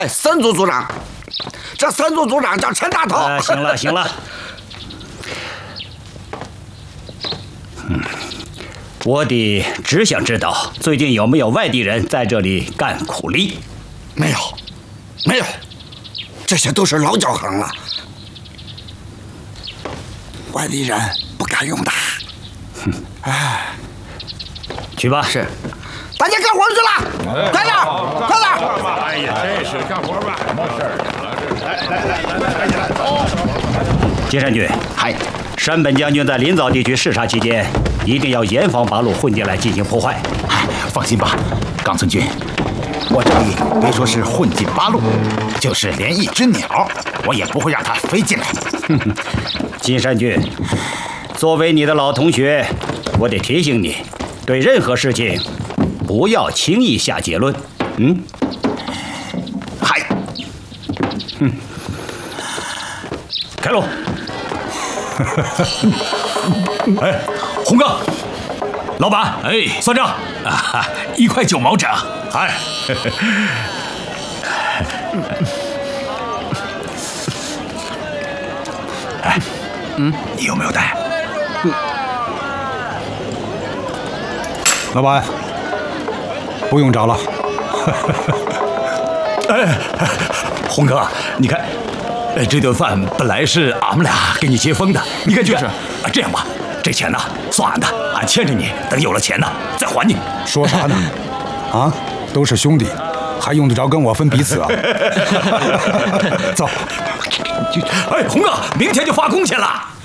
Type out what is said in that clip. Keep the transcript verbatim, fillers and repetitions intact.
哎，三组组长，这三组组长叫陈大头。 啊，行了行了。嗯，我的只想知道最近有没有外地人在这里干苦力？ 没有，没有，这些都是老交行了，外地人不敢用的。 哼，哎，去吧。 是。 大家干活去了，快点，快点！ 哎呀，真是干活吧，什么事儿？来来来来来， 金山君， 嗨， 山本将军在临洮地区视察期间，一定要严防八路混进来进行破坏。 哎，放心吧，冈村君，我这里别说是混进八路，就是连一只鸟，我也不会让它飞进来。 金山君，作为你的老同学，我得提醒你，对任何事情。 不要轻易下结论。嗯， 嗨， 嗯，开路。 哎，洪刚，老板，哎，算账啊，一块九毛整。嗨，哎，嗯，你有没有带？嗯， 老板。 不用找了。 哎，洪哥，你看，哎，这顿饭本来是俺们俩给你接风的，你看就是，啊，这样吧，这钱呢算俺的，俺欠着你，等有了钱呢再还你。 说啥呢？啊，都是兄弟，还用得着跟我分彼此啊？走。 哎，洪哥，明天就发工钱了。